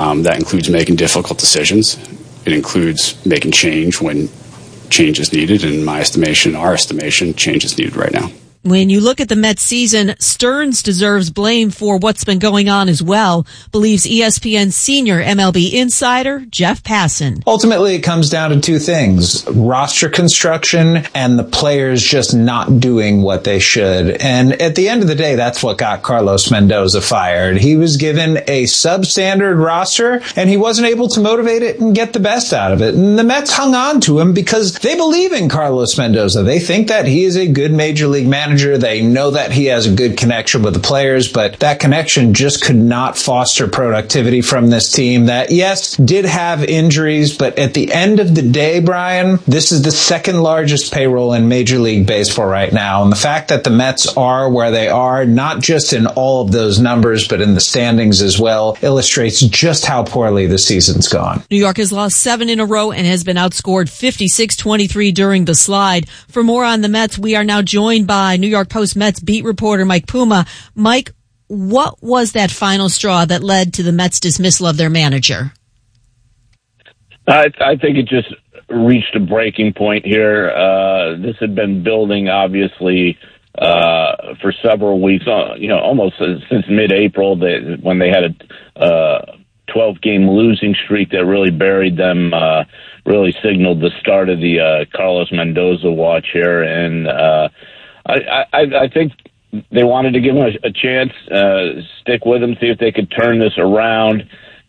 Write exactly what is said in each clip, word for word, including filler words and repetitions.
Um, that includes making difficult decisions. It includes making change when change is needed. And in my estimation, our estimation, change is needed right now. When you look at the Mets season, Stearns deserves blame for what's been going on as well, believes E S P N senior M L B insider Jeff Passan. Ultimately, it comes down to two things: roster construction and the players just not doing what they should. And at the end of the day, that's what got Carlos Mendoza fired. He was given a substandard roster, and he wasn't able to motivate it and get the best out of it. And the Mets hung on to him because they believe in Carlos Mendoza. They think that he is a good major league manager. They know that he has a good connection with the players, but that connection just could not foster productivity from this team that, yes, did have injuries, but at the end of the day, Brian, this is the second largest payroll in Major League Baseball right now. And the fact that the Mets are where they are, not just in all of those numbers, but in the standings as well, illustrates just how poorly the season's gone. New York has lost seven in a row and has been outscored fifty-six twenty-three during the slide. For more on the Mets, we are now joined by New York Post Mets beat reporter Mike Puma. Mike, what was that final straw that led to the Mets' dismissal of their manager? I, I think it just reached a breaking point here. Uh, this had been building, obviously, uh, for several weeks, uh, you know, almost since mid-April, they, when they had a uh, twelve-game losing streak that really buried them, uh, really signaled the start of the uh, Carlos Mendoza watch here. And uh, I, I, I think they wanted to give him a, a chance, uh, stick with him, see if they could turn this around.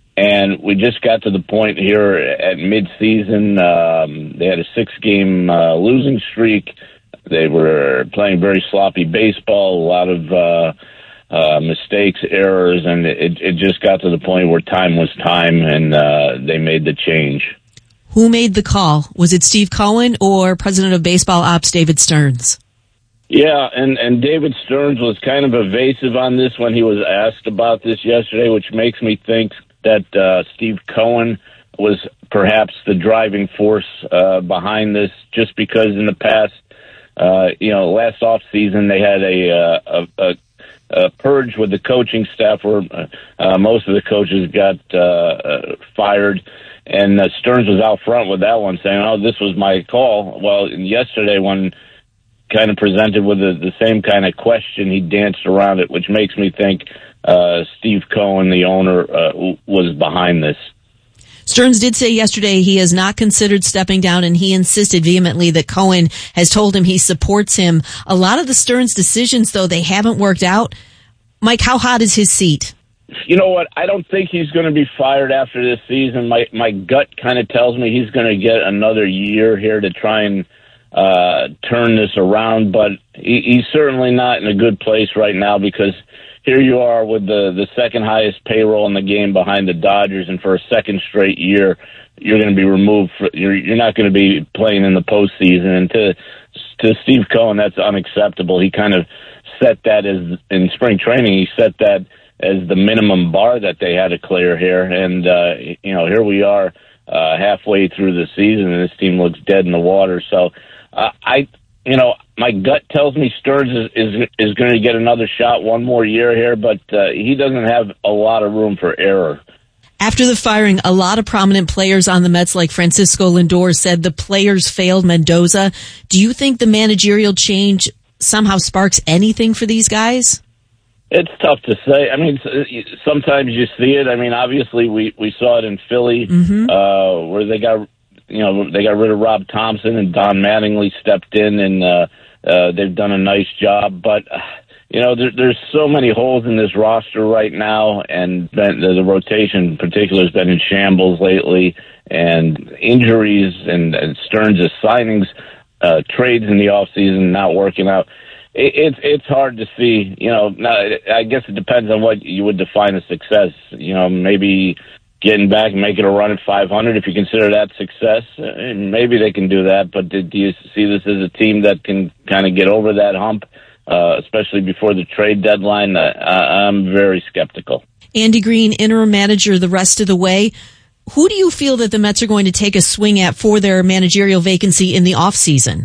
And we just got to the point here at mid-season. Um, they had a six-game uh, losing streak. They were playing very sloppy baseball, a lot of uh, uh, mistakes, errors, and it, it just got to the point where time was time, and uh, they made the change. Who made the call? Was it Steve Cohen or President of Baseball Ops David Stearns? Yeah, and, and David Stearns was kind of evasive on this when he was asked about this yesterday, which makes me think that uh, Steve Cohen was perhaps the driving force uh, behind this, just because in the past, uh, you know, last offseason they had a, uh, a, a, a purge with the coaching staff where uh, most of the coaches got uh, uh, fired. And uh, Stearns was out front with that one, saying, oh, this was my call. Well, yesterday when kind of presented with the, the same kind of question, he danced around it, which makes me think uh, Steve Cohen, the owner, uh, was behind this. Stearns did say yesterday he has not considered stepping down, and he insisted vehemently that Cohen has told him he supports him. A lot of the Stearns decisions, though, they haven't worked out. Mike, how hot is his seat? You know what? I don't think he's going to be fired after this season. My my gut kind of tells me he's going to get another year here to try and uh, turn this around, but he, he's certainly not in a good place right now, because here you are with the, the second highest payroll in the game behind the Dodgers, and for a second straight year, you're going to be removed. For, you're you're not going to be playing in the postseason. And to to Steve Cohen, that's unacceptable. He kind of set that as in spring training. He set that as the minimum bar that they had to clear here. And, uh, you know, here we are uh, halfway through the season, and this team looks dead in the water. So uh, I, you know, my gut tells me Stearns is, is, is going to get another shot, one more year here, but uh, he doesn't have a lot of room for error. After the firing, a lot of prominent players on the Mets, like Francisco Lindor, said the players failed Mendoza. Do you think the managerial change somehow sparks anything for these guys? It's tough to say. I mean, sometimes you see it. I mean, obviously, we, we saw it in Philly, mm-hmm. uh, where they got, you know, they got rid of Rob Thompson and Don Mattingly stepped in, and uh, uh, they've done a nice job. But, you know, there, there's so many holes in this roster right now, and the, the rotation in particular has been in shambles lately, and injuries and, and Stearns' signings, uh, trades in the offseason not working out. It's it's hard to see, you know. I guess it depends on what you would define as success. You know, maybe getting back and making a run at five hundred, if you consider that success, maybe they can do that. But do you see this as a team that can kind of get over that hump, uh, especially before the trade deadline? I, I'm very skeptical. Andy Green, interim manager the rest of the way. Who do you feel that the Mets are going to take a swing at for their managerial vacancy in the offseason?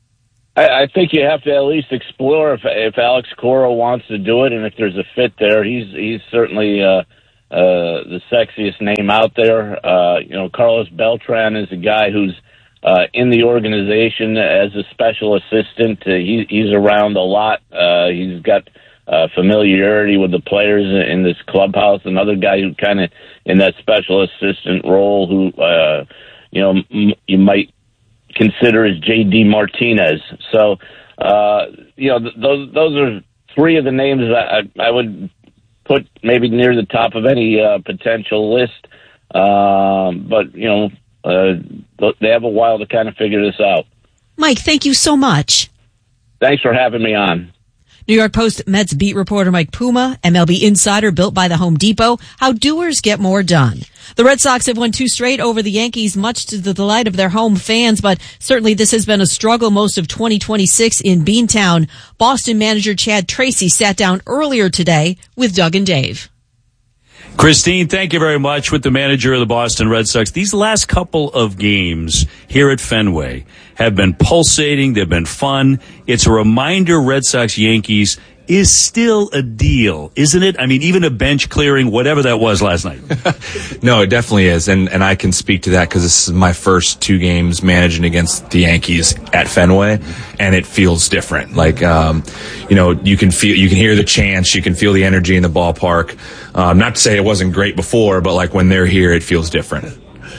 I think you have to at least explore if if Alex Cora wants to do it, and if there's a fit there. He's he's certainly uh, uh, the sexiest name out there. Uh, you know, Carlos Beltran is a guy who's uh, in the organization as a special assistant. Uh, he, he's around a lot. Uh, he's got uh, familiarity with the players in this clubhouse. Another guy who kind of in that special assistant role who, uh, you know, m- you might consider as J D Martinez. So, uh, you know, th- those those are three of the names that I, I would put maybe near the top of any uh, potential list. Um, but, you know, uh, they have a while to kind of figure this out. Mike, thank you so much. Thanks for having me on. New York Post Mets beat reporter Mike Puma, M L B insider built by the Home Depot, how doers get more done. The Red Sox have won two straight over the Yankees, much to the delight of their home fans, but certainly this has been a struggle most of twenty twenty-six in Beantown. Boston manager Chad Tracy sat down earlier today with Doug and Dave. Christine, thank you very much. With the manager of the Boston Red Sox, these last couple of games here at Fenway have been pulsating. They've been fun. It's a reminder Red Sox-Yankees is still a deal, isn't it? I mean, even a bench clearing, whatever that was last night. No, it definitely is, and and I can speak to that because this is my first two games managing against the Yankees at Fenway, and it feels different. Like, um, you know, you can feel, you can hear the chants, you can feel the energy in the ballpark. Um, not to say it wasn't great before, but like when they're here, it feels different.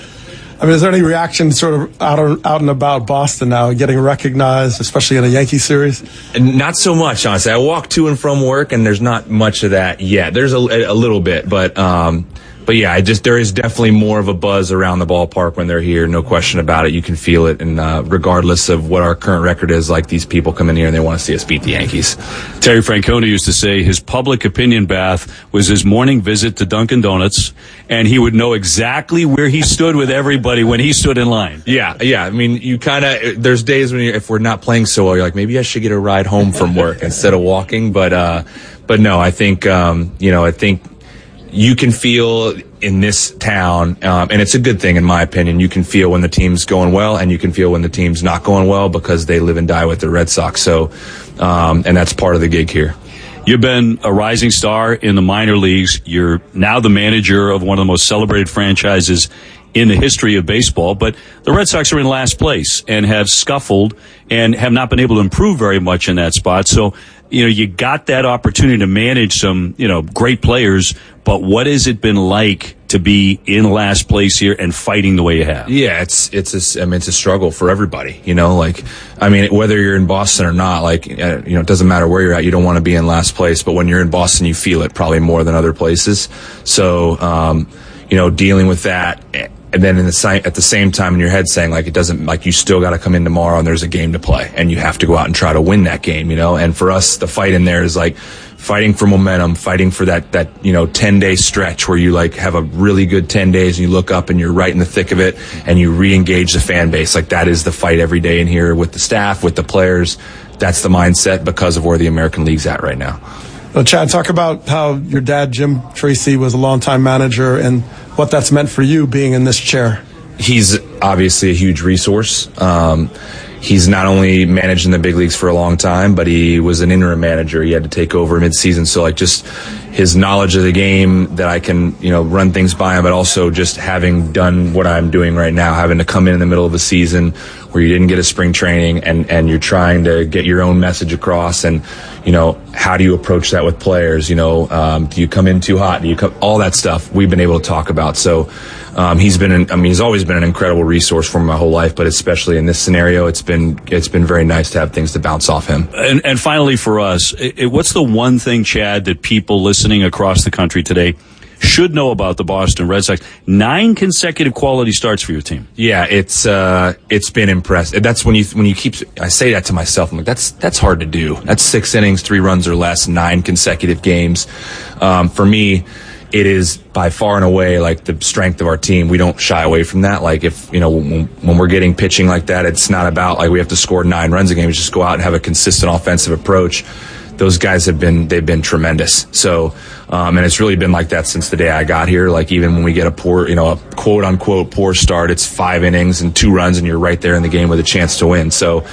I mean, is there any reaction sort of out, out and about Boston now, getting recognized, especially in a Yankee series? And not so much, honestly. I walk to and from work, and there's not much of that yet. There's a, a little bit, but um, but yeah, I just there is definitely more of a buzz around the ballpark when they're here. No question about it. You can feel it, and uh, regardless of what our current record is, like these people come in here and they want to see us beat the Yankees. Terry Francona used to say his public opinion bath was his morning visit to Dunkin' Donuts, and he would know exactly where he stood with everybody when he stood in line. Yeah, yeah. I mean, you kind of, there's days when you, if we're not playing so well, you're like, maybe I should get a ride home from work instead of walking. But, uh, but no, I think, um, you know, I think you can feel in this town, um, and it's a good thing in my opinion, you can feel when the team's going well and you can feel when the team's not going well because they live and die with the Red Sox. So, um, and that's part of the gig here. You've been a rising star in the minor leagues. You're now the manager of one of the most celebrated franchises in the history of baseball, but the Red Sox are in last place and have scuffled and have not been able to improve very much in that spot. So, you know, you got that opportunity to manage some, you know, great players, but what has it been like to be in last place here and fighting the way you have? Yeah, it's it's a, I mean, it's a struggle for everybody, you know, like, I mean, whether you're in Boston or not, like, uh, you know, it doesn't matter where you're at, you don't want to be in last place, but when you're in Boston, you feel it probably more than other places. So, um, you know, dealing with that, and then in the at the same time in your head saying, like, it doesn't, like, you still got to come in tomorrow and there's a game to play and you have to go out and try to win that game, you know. And for us, the fight in there is like fighting for momentum, fighting for that, that, you know, ten day stretch where you like have a really good ten days and you look up and you're right in the thick of it and you re-engage the fan base. Like, that is the fight every day in here with the staff, with the players. That's the mindset because of where the American League's at right now. Well, Chad, talk about how your dad, Jim Tracy, was a longtime manager and what that's meant for you being in this chair. He's obviously a huge resource. Um, he's not only managed in the big leagues for a long time, but he was an interim manager. He had to take over mid-season. So, like, just his knowledge of the game that I can, you know, run things by him, but also just having done what I'm doing right now, having to come in in the middle of a season where you didn't get a spring training and, and you're trying to get your own message across. And, you know, how do you approach that with players? You know, um, do you come in too hot? Do you come, all that stuff we've been able to talk about. So, um, he's been, an, I mean, he's always been an incredible resource for me my whole life, but especially in this scenario, it's been, it's been very nice to have things to bounce off him. And, and finally for us, it, what's the one thing, Chad, that people listening across the country today should know about the Boston Red Sox? Nine consecutive quality starts for your team. Yeah, it's uh, it's been impressive. That's when you when you keep. I say that to myself. I'm like, that's that's hard to do. That's six innings, three runs or less, nine consecutive games. Um, for me, it is by far and away like the strength of our team. We don't shy away from that. Like, if you know when, when we're getting pitching like that, it's not about like we have to score nine runs a game. We just go out and have a consistent offensive approach. Those guys have been, they've been tremendous. So, um, and it's really been like that since the day I got here. Like, even when we get a poor, you know, a quote unquote poor start, it's five innings and two runs and you're right there in the game with a chance to win. So,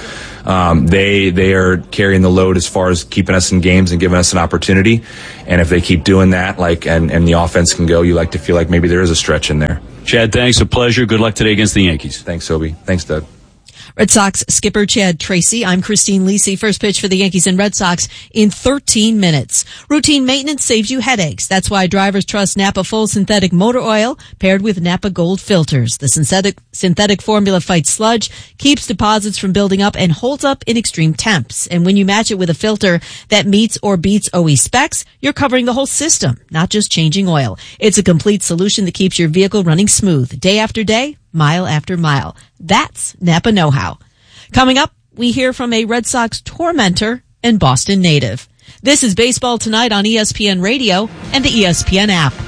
Um, they they are carrying the load as far as keeping us in games and giving us an opportunity. And if they keep doing that, like and, and the offense can go, you like to feel like maybe there is a stretch in there. Chad, thanks. A pleasure. Good luck today against the Yankees. Thanks, Obi. Thanks, Doug. Red Sox skipper Chad Tracy. I'm Christine Lisi. First pitch for the Yankees and Red Sox in thirteen minutes. Routine maintenance saves you headaches. That's why drivers trust Napa Full Synthetic Motor Oil paired with Napa Gold filters. The synthetic synthetic formula fights sludge, keeps deposits from building up, and holds up in extreme temps. And when you match it with a filter that meets or beats O E specs, you're covering the whole system, not just changing oil. It's a complete solution that keeps your vehicle running smooth day after day, mile after mile. That's Napa know-how. Coming up, we hear from a Red Sox tormentor and Boston native. This is Baseball Tonight on E S P N Radio and the E S P N app.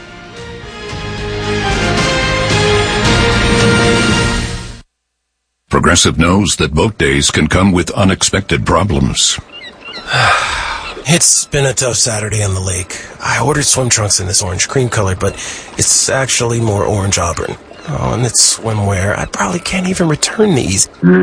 Progressive knows that boat days can come with unexpected problems. It's been a tough Saturday on the lake. I ordered swim trunks in this orange cream color, but it's actually more orange auburn. Oh, and it's swimwear. I probably can't even return these.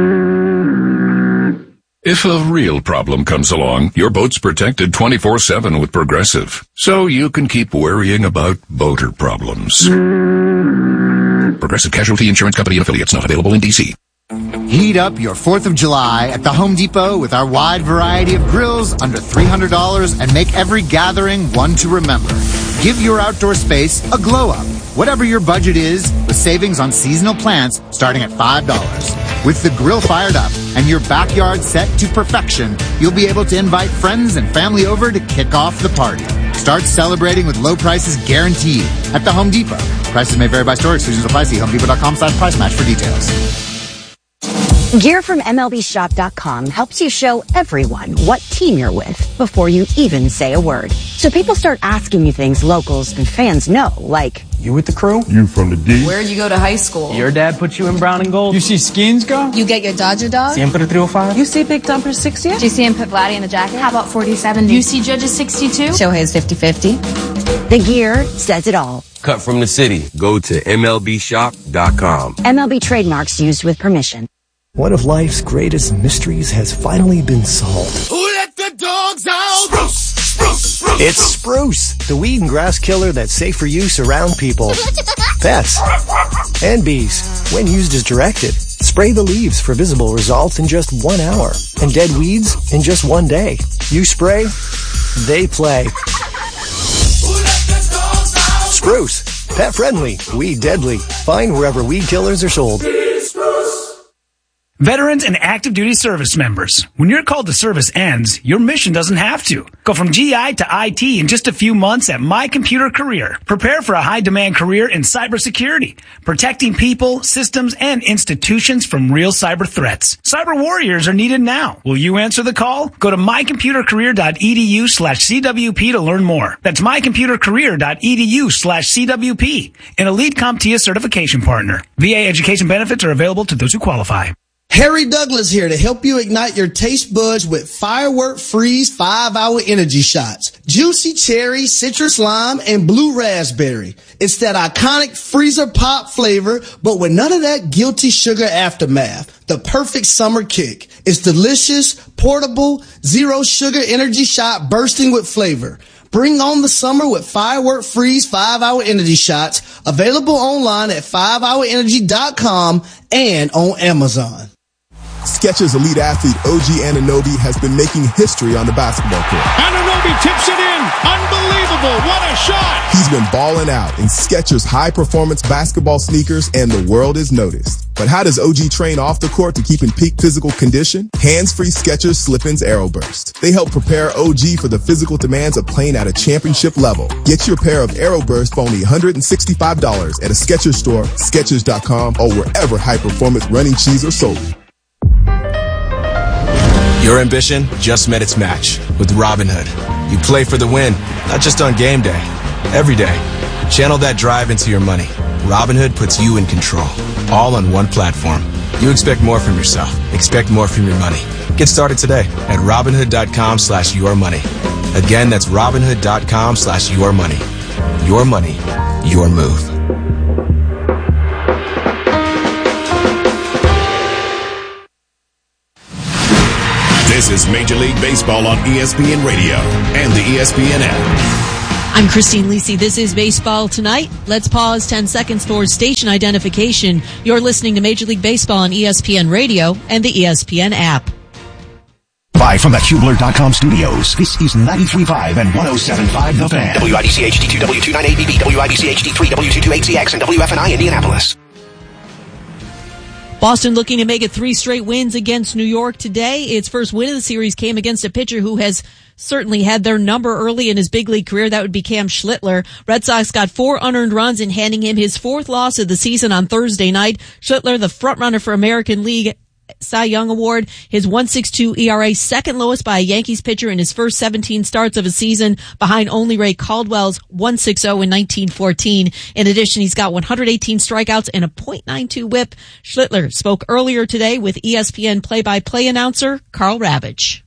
If a real problem comes along, your boat's protected twenty-four seven with Progressive, so you can keep worrying about boater problems. Progressive Casualty Insurance Company and affiliates, not available in D C. Heat up your fourth of July at the Home Depot with our wide variety of grills under three hundred dollars and make every gathering one to remember. Give your outdoor space a glow up, whatever your budget is, with savings on seasonal plants starting at five dollars. With the grill fired up and your backyard set to perfection, you'll be able to invite friends and family over to kick off the party. Start celebrating with low prices guaranteed at the Home Depot. Prices may vary by store. Exclusions apply. See homedepot.com slash price match for details. Gear from M L B shop dot com helps you show everyone what team you're with before you even say a word. So people start asking you things locals and fans know, like, you with the crew? You from the D? Where'd you go to high school? Your dad put you in brown and gold? You see Skins go? You get your Dodger dog? Siempre three oh five? You see Big Dumper sixty? Did you see him put Vladdy in the jacket? How about forty seventy? You see Judge's sixty-two? Shohei's fifty fifty. The gear says it all. Cut from the city. Go to M L B shop dot com. M L B trademarks used with permission. One of life's greatest mysteries has finally been solved. Who let the dogs out? Spruce! Spruce! Spruce! It's Spruce, the weed and grass killer that's safe for use around people, pets, and bees. When used as directed, spray the leaves for visible results in just one hour, and dead weeds in just one day. You spray, they play. Who let the dogs out? Spruce, pet friendly, weed deadly. Find wherever weed killers are sold. Veterans and active duty service members, when your call to service ends, your mission doesn't have to. Go from G I to I T in just a few months at My Computer Career. Prepare for a high-demand career in cybersecurity, protecting people, systems, and institutions from real cyber threats. Cyber warriors are needed now. Will you answer the call? Go to my computer career dot e d u slash c w p to learn more. That's my computer career dot e d u slash c w p, an elite CompTIA certification partner. V A education benefits are available to those who qualify. Harry Douglas here to help you ignite your taste buds with Firework Freeze five hour energy shots. Juicy cherry, citrus lime, and blue raspberry. It's that iconic freezer pop flavor, but with none of that guilty sugar aftermath. The perfect summer kick. It's delicious, portable, zero sugar energy shot bursting with flavor. Bring on the summer with Firework Freeze five hour energy shots. Available online at five hour energy dot com and on Amazon. Skechers elite athlete O G Anunoby has been making history on the basketball court. Anunoby tips it in. Unbelievable. What a shot. He's been balling out in Skechers high-performance basketball sneakers, and the world has noticed. But how does O G train off the court to keep in peak physical condition? Hands-free Skechers Slip-ins Aeroburst. They help prepare O G for the physical demands of playing at a championship level. Get your pair of Aeroburst for only one hundred sixty-five dollars at a Skechers store, Skechers dot com, or wherever high-performance running shoes are sold. Your ambition just met its match with Robinhood. You play for the win, not just on game day, every day. Channel that drive into your money. Robinhood puts you in control, all on one platform. You expect more from yourself. Expect more from your money. Get started today at Robinhood.com slash your money. Again, that's Robinhood.com slash your money. Your money, your move. This is Major League Baseball on E S P N Radio and the E S P N app. I'm Christine Lisi. This is Baseball Tonight. Let's pause ten seconds for station identification. You're listening to Major League Baseball on E S P N Radio and the E S P N app. Live from the Hubler dot com studios, this is ninety-three point five and one oh seven point five The Fan. W I B C H D two, W two nine eight B B, W I B C H D three, W two two eight Z X, and W F N I Indianapolis. Boston looking to make it three straight wins against New York today. Its first win of the series came against a pitcher who has certainly had their number early in his big league career. That would be Cam Schlittler. Red Sox got four unearned runs in handing him his fourth loss of the season on Thursday night. Schlittler, the frontrunner for American League Cy Young Award, his one point six two E R A, second lowest by a Yankees pitcher in his first seventeen starts of a season, behind only Ray Caldwell's one point six oh in nineteen fourteen. In addition, he's got one hundred eighteen strikeouts and a point nine two whip. Schlittler spoke earlier today with E S P N play-by-play announcer Carl Ravitch.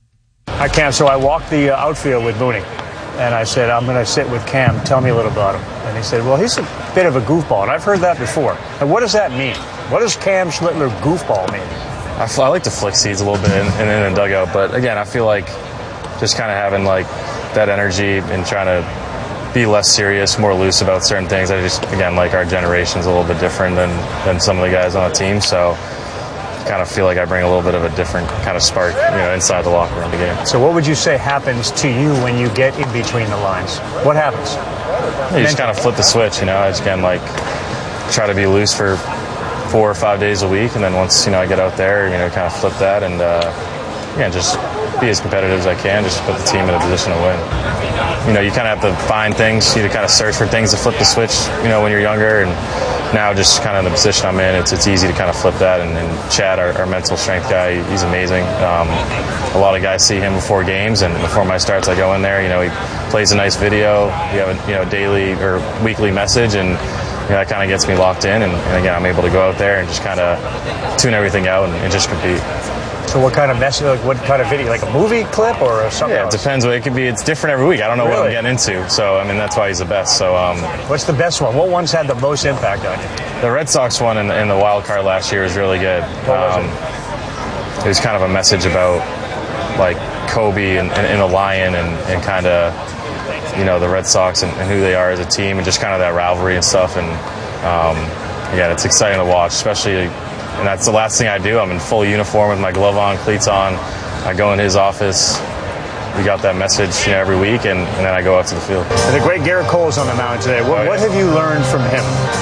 Hi, Cam. So I walked the uh, outfield with Mooney, and I said, I'm going to sit with Cam. Tell me a little about him. And he said, well, he's a bit of a goofball, and I've heard that before. And what does that mean? What does Cam Schlittler goofball mean? I, f- I like to flick seeds a little bit in, in, in the dugout, but again, I feel like just kind of having like that energy and trying to be less serious, more loose about certain things. I just, again, like our generation's a little bit different than, than some of the guys on the team, so kind of feel like I bring a little bit of a different kind of spark, you know, inside the locker room of the game. So what would you say happens to you when you get in between the lines? What happens? You just kind of flip the switch, you know. I just, again, like, try to be loose for four or five days a week, and then once, you know, I get out there, you know, kind of flip that and, uh, yeah, just be as competitive as I can, just put the team in a position to win. You know, you kind of have to find things, you to kind of search for things to flip the switch, you know, when you're younger, and now just kind of in the position I'm in, it's it's easy to kind of flip that. And, and Chad, our, our mental strength guy, he's amazing. Um, a lot of guys see him before games, and before my starts, I go in there. You know, he plays a nice video. You have a you know daily or weekly message, and you know, that kind of gets me locked in. And, and again, I'm able to go out there and just kind of tune everything out and, and just compete. So what kind of message, like what kind of video, like a movie clip or something Yeah, it else? depends. It could be, it's different every week. I don't know Really? what I'm getting into. So, I mean, that's why he's the best. So, um, What's the best one? What one's had the most impact on you? the Red Sox one in, in the wild card last year was really good. What was Um, it was kind of a message about, like, Kobe and, and, and the Lion and, and kind of, you know, the Red Sox and, and who they are as a team and just kind of that rivalry and stuff. And, um, yeah, it's exciting to watch, especially... And that's the last thing I do. I'm in full uniform with my glove on, cleats on. I go in his office. We got that message, you know, every week, and, and then I go out to the field. And the great Garrett Cole's on the mound today. What, Oh, yeah. what have you learned from him?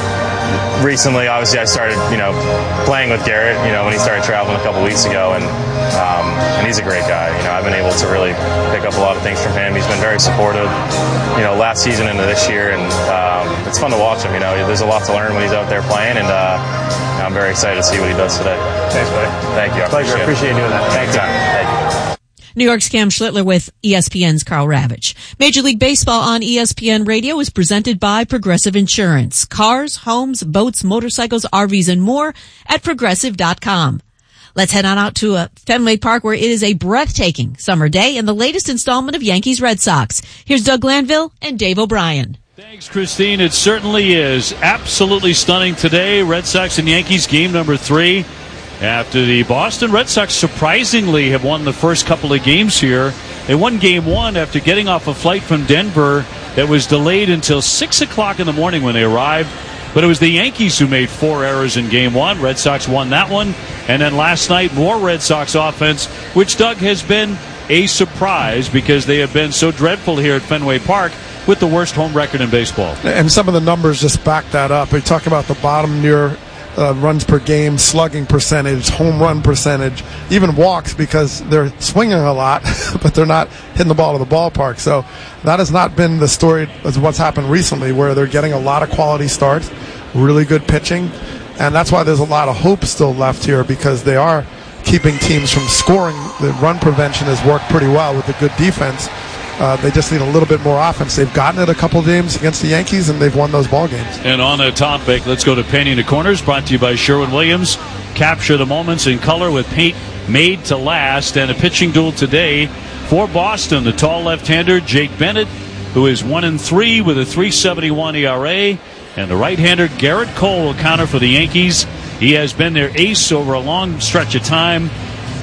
Recently, obviously, I started, you know, playing with Garrett, you know, when he started traveling a couple weeks ago, and um, and he's a great guy. You know, I've been able to really pick up a lot of things from him. He's been very supportive, you know, last season into this year, and um, it's fun to watch him. You know, there's a lot to learn when he's out there playing, and uh, I'm very excited to see what he does today. Thanks, buddy. Thank you. I Pleasure. I appreciate you doing that. Thank you. Thank you. New York's Cam Schlittler with E S P N's Carl Ravitch. Major League Baseball on E S P N Radio is presented by Progressive Insurance. Cars, homes, boats, motorcycles, R Vs, and more at progressive dot com. Let's head on out to uh, Fenway Park, where it is a breathtaking summer day and the latest installment of Yankees Red Sox. Here's Doug Glanville and Dave O'Brien. Thanks, Christine. It certainly is absolutely stunning today. Red Sox and Yankees game number three. After the Boston Red Sox surprisingly have won the first couple of games here. They won game one after getting off a flight from Denver that was delayed until six o'clock in the morning when they arrived. But it was the Yankees who made four errors in game one. Red Sox won that one. And then last night, more Red Sox offense, which, Doug, has been a surprise because they have been so dreadful here at Fenway Park with the worst home record in baseball. And some of the numbers just back that up. We talk about the bottom near uh, runs per game, slugging percentage, home run percentage, even walks, because they're swinging a lot, but they're not hitting the ball to the ballpark. So that has not been the story as what's happened recently, where they're getting a lot of quality starts, really good pitching, and that's why there's a lot of hope still left here, because they are keeping teams from scoring. The run prevention has worked pretty well with the good defense. Uh, they just need a little bit more offense. They've gotten it a couple of games against the Yankees, and they've won those ball games. And on that topic, let's go to Painting the Corners, brought to you by Sherwin-Williams. Capture the moments in color with paint made to last. And a pitching duel today for Boston. The tall left-hander, Jake Bennett, who is one and three with a three seventy-one E R A. And the right-hander, Garrett Cole, will counter for the Yankees. He has been their ace over a long stretch of time.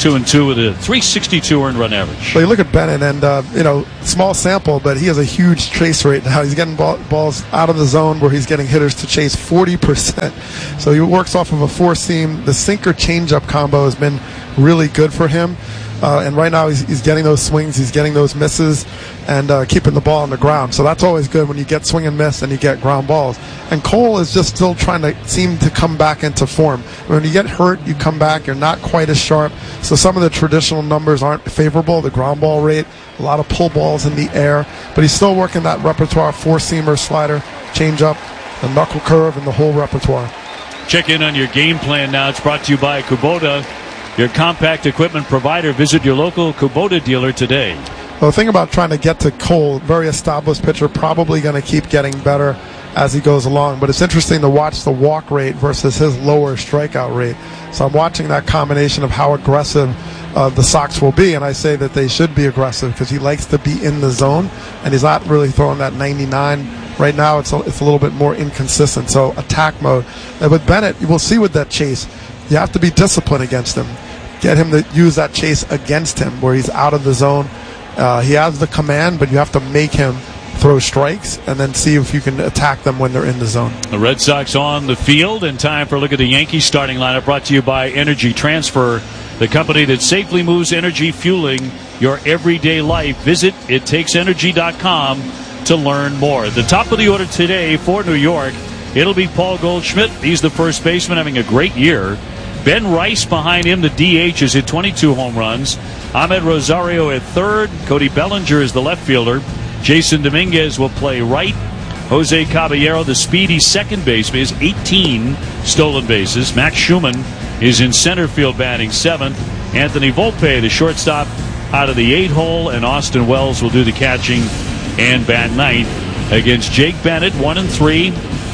two and two with a three sixty-two earned run average. Well, you look at Bennett, and uh, you know, small sample, but he has a huge chase rate now. He's getting ball, balls out of the zone where he's getting hitters to chase forty percent. So he works off of a four seam. The sinker changeup combo has been really good for him. Uh, and right now he's, he's getting those swings, he's getting those misses, and uh, keeping the ball on the ground. So that's always good when you get swing and miss and you get ground balls. And Cole is just still trying to seem to come back into form. When you get hurt, you come back, you're not quite as sharp. So some of the traditional numbers aren't favorable, the ground ball rate, a lot of pull balls in the air. But he's still working that repertoire, four-seamer, slider, changeup, the knuckle curve, and the whole repertoire. Check in on your game plan now. It's brought to you by Kubota, your compact equipment provider. Visit your local Kubota dealer today. Well, the thing about trying to get to Cole, very established pitcher, probably going to keep getting better as he goes along. But it's interesting to watch the walk rate versus his lower strikeout rate. So I'm watching that combination of how aggressive uh, the Sox will be, and I say that they should be aggressive because he likes to be in the zone, and he's not really throwing that ninety-nine. Right now, it's a, it's a little bit more inconsistent. So attack mode. And with Bennett, you will see with that chase, you have to be disciplined against him. Get him to use that chase against him where he's out of the zone. Uh, he has the command, but you have to make him throw strikes and then see if you can attack them when they're in the zone. The Red Sox on the field, and time for a look at the Yankees starting lineup, brought to you by Energy Transfer, the company that safely moves energy, fueling your everyday life. Visit it takes energy dot com to learn more. The top of the order today for New York, it'll be Paul Goldschmidt. He's the first baseman, having a great year. Ben Rice behind him, the D H, has hit twenty-two home runs. Ahmed Rosario at third. Cody Bellinger is the left fielder. Jason Dominguez will play right. Jose Caballero, the speedy second baseman, has eighteen stolen bases. Max Schumann is in center field batting seventh. Anthony Volpe, the shortstop, out of the eight hole. And Austin Wells will do the catching and bat ninth against Jake Bennett, one and three.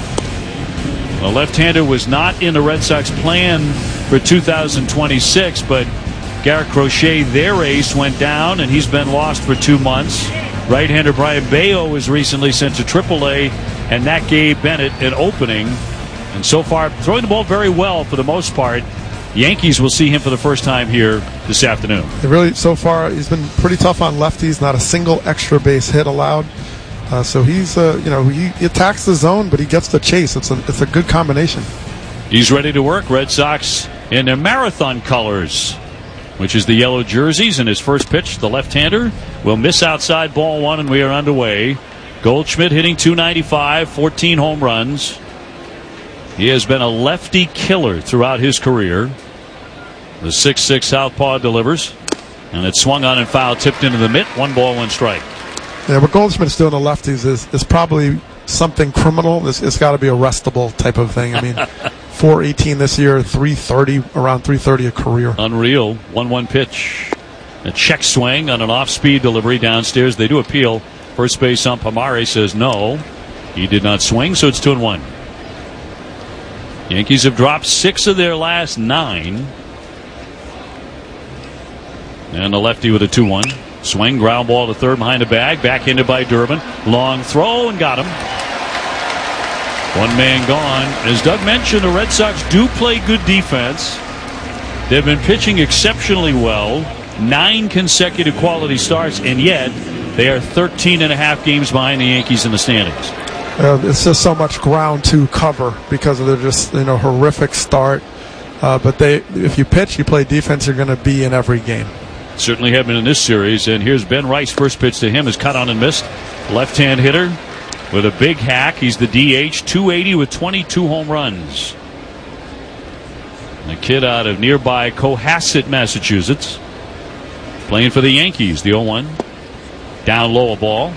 The left-hander was not in the Red Sox plan for two thousand twenty-six, but Garrett Crochet, their ace, went down, and he's been lost for two months. Right-hander Brian Bayo was recently sent to triple A, and that gave Bennett an opening. And so far, throwing the ball very well for the most part. The Yankees will see him for the first time here this afternoon. It really, so far, he's been pretty tough on lefties. Not a single extra base hit allowed. Uh, so he's, uh, you know, he, he attacks the zone, but he gets the chase. It's a, it's a good combination. He's ready to work. Red Sox in their marathon colors, which is the yellow jerseys. And his first pitch, the left-hander, will miss outside, ball one, and we are underway. Goldschmidt hitting two ninety-five, fourteen home runs. He has been a lefty killer throughout his career. The six six southpaw delivers, and it swung on and foul, tipped into the mitt. One ball, one strike. Yeah, what Goldschmidt's doing to lefties is, is probably something criminal. It's, it's got to be arrestable type of thing. I mean, four eighteen this year, three thirty, around three thirty a career. Unreal. one one pitch. A check swing on an off-speed delivery downstairs. They do appeal. First base ump Amare says no. He did not swing, so it's two and one. Yankees have dropped six of their last nine. And the lefty with a two one. Swing, ground ball to third behind the bag. Backhanded by Durbin. Long throw and got him. One man gone. As Doug mentioned, the Red Sox do play good defense. They've been pitching exceptionally well. Nine consecutive quality starts, and yet they are thirteen and a half games behind the Yankees in the standings. Uh, it's just so much ground to cover because of their just, you know, horrific start. Uh, but they, if you pitch, you play defense, you're going to be in every game. Certainly have been in this series. And here's Ben Rice. First pitch to him is cut on and missed. Left-hand hitter with a big hack. He's the D H. two eighty with twenty-two home runs. And the kid out of nearby Cohasset, Massachusetts, playing for the Yankees. The oh one. Down low a ball.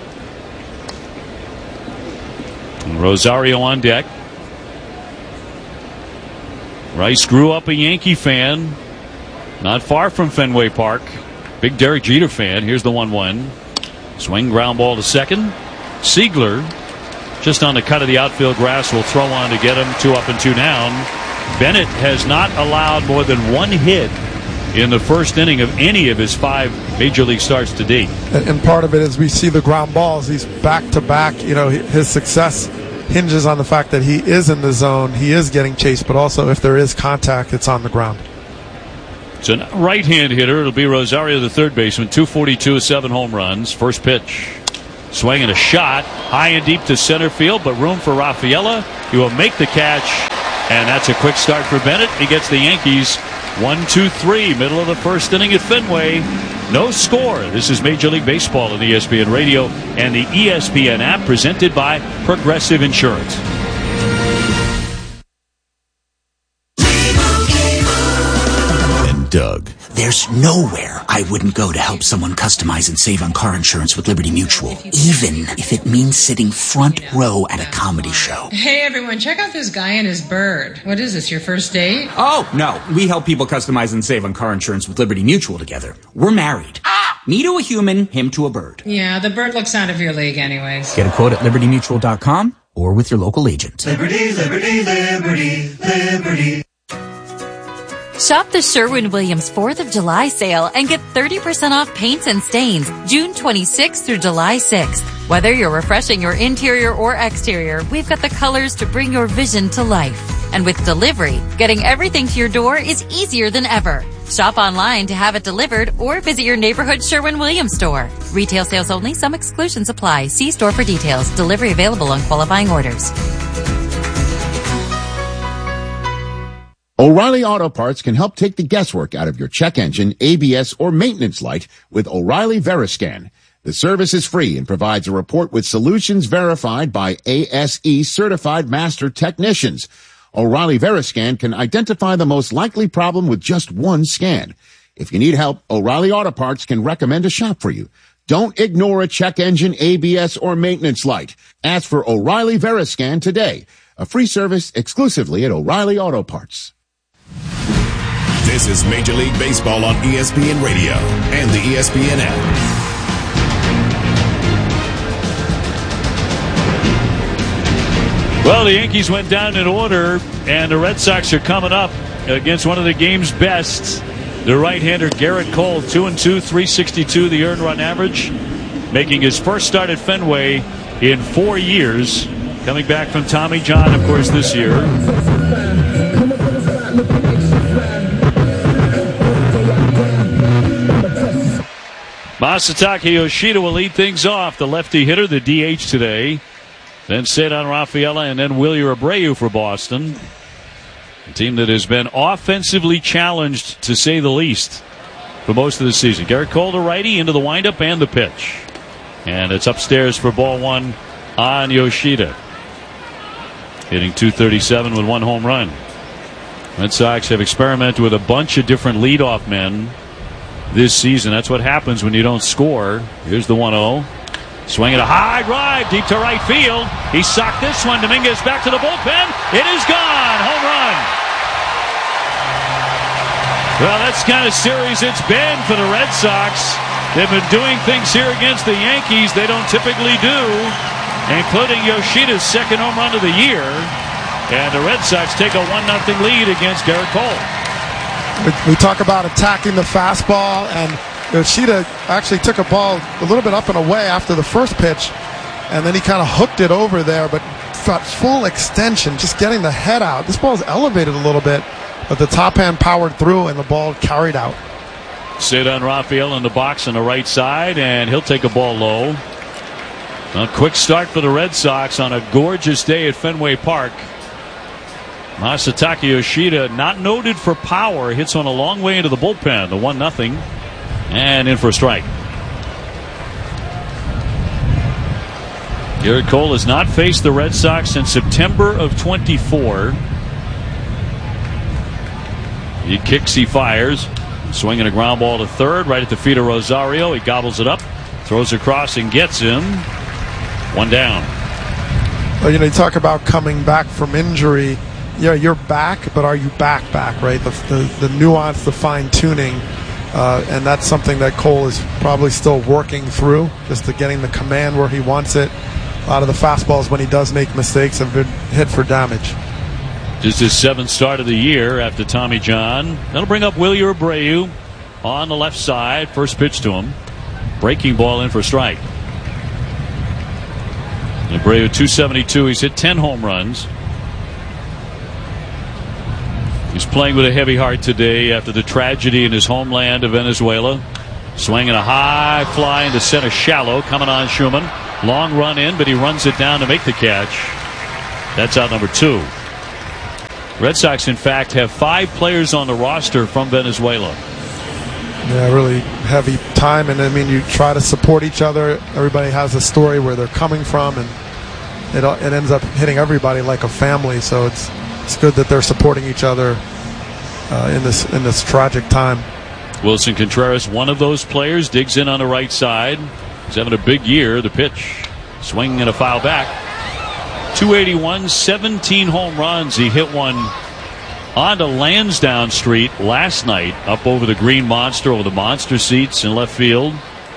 And Rosario on deck. Rice grew up a Yankee fan. Not far from Fenway Park. Big Derek Jeter fan. Here's the one one. Swing, ground ball to second. Siegler, just on the cut of the outfield grass, will throw on to get him. Two up and two down. Bennett has not allowed more than one hit in the first inning of any of his five major league starts to date. And part of it is we see the ground balls. He's back to back. You know, his success hinges on the fact that he is in the zone. He is getting chased, but also if there is contact, it's on the ground. So now right-hand hitter, it'll be Rosario, the third baseman, two forty-two with seven home runs. First pitch. Swinging a shot, high and deep to center field, but room for Rafaela. He will make the catch, and that's a quick start for Bennett. He gets the Yankees one two three, middle of the first inning at Fenway. No score. This is Major League Baseball on E S P N Radio and the E S P N app, presented by Progressive Insurance. And Doug. There's nowhere I wouldn't go to help someone customize and save on car insurance with Liberty Mutual, even if it means sitting front row at a comedy show. Hey everyone, check out this guy and his bird. What is this, your first date? Oh, no. We help people customize and save on car insurance with Liberty Mutual together. We're married. Me to a human, him to a bird. Yeah, the bird looks out of your league anyways. Get a quote at liberty mutual dot com or with your local agent. Liberty, liberty, liberty, liberty. Shop the Sherwin-Williams fourth of July sale and get thirty percent off paints and stains June twenty-sixth through July sixth. Whether you're refreshing your interior or exterior, we've got the colors to bring your vision to life. And with delivery, getting everything to your door is easier than ever. Shop online to have it delivered or visit your neighborhood Sherwin-Williams store. Retail sales only. Some exclusions apply. See store for details. Delivery available on qualifying orders. O'Reilly Auto Parts can help take the guesswork out of your check engine, A B S, or maintenance light with O'Reilly Veriscan. The service is free and provides a report with solutions verified by A S E certified master technicians. O'Reilly Veriscan can identify the most likely problem with just one scan. If you need help, O'Reilly Auto Parts can recommend a shop for you. Don't ignore a check engine, A B S, or maintenance light. Ask for O'Reilly Veriscan today. A free service exclusively at O'Reilly Auto Parts. This is Major League Baseball on E S P N Radio and the E S P N app. Well, the Yankees went down in order, and the Red Sox are coming up against one of the game's best. The right-hander Garrett Cole, two and two, three sixty-two, the earned run average, making his first start at Fenway in four years. Coming back from Tommy John, of course, this year. Masataka Yoshida will lead things off. The lefty hitter, the D H today. Then Cedar Rafaela and then Wilyer Abreu for Boston. A team that has been offensively challenged, to say the least, for most of the season. Garrett Cole, the righty, into the windup and the pitch. And it's upstairs for ball one on Yoshida. Hitting two thirty-seven with one home run. Red Sox have experimented with a bunch of different leadoff men this season. That's what happens when you don't score. Here's the one oh. Swinging a high drive deep to right field. He socked this one. Dominguez back to the bullpen. It is gone. Home run. Well, that's the kind of series it's been for the Red Sox. They've been doing things here against the Yankees they don't typically do, including Yoshida's second home run of the year. And the Red Sox take a one nothing lead against Garrett Cole. We, we talk about attacking the fastball, and Yoshida actually took a ball a little bit up and away after the first pitch, and then he kind of hooked it over there, but got full extension, just getting the head out. This ball's elevated a little bit, but the top hand powered through, and the ball carried out. Cedar Rafael in the box on the right side, and he'll take a ball low. A quick start for the Red Sox on a gorgeous day at Fenway Park. Masataka Yoshida, not noted for power, hits on a long way into the bullpen. The one nothing. And in for a strike. Garrett Cole has not faced the Red Sox since September of twenty-four. He kicks, he fires. Swinging a ground ball to third, right at the feet of Rosario. He gobbles it up, throws across and gets him. One down. Well, you know, you talk about coming back from injury. Yeah, you're back, but are you back back, right? The, the, the nuance, the fine-tuning. Uh, and that's something that Cole is probably still working through, just to getting the command where he wants it. A lot of the fastballs, when he does make mistakes, have been hit for damage. Just his seventh start of the year after Tommy John. That'll bring up Wilyer Abreu on the left side. First pitch to him. Breaking ball in for strike. Abreu two seventy-two. He's hit ten home runs. He's playing with a heavy heart today after the tragedy in his homeland of Venezuela. Swinging a high fly into center shallow, coming on Schumann. Long run in, but he runs it down to make the catch. That's out number two. Red Sox, in fact, have five players on the roster from Venezuela. Yeah, really heavy time, and I mean, you try to support each other. Everybody has a story where they're coming from, and it it ends up hitting everybody like a family. So it's it's good that they're supporting each other uh, in this in this tragic time. Wilson Contreras, one of those players, digs in on the right side. He's having a big year. The pitch, swing and a foul back. two eighty-one, seventeen home runs. He hit one onto Lansdowne Street last night, up over the Green Monster, over the Monster seats in left field.